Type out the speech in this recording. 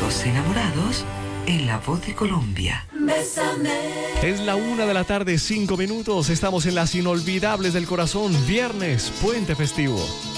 Dos enamorados en la voz de Colombia. Bésame. Es la 1:05 PM. Estamos en las inolvidables del corazón. Viernes, puente festivo.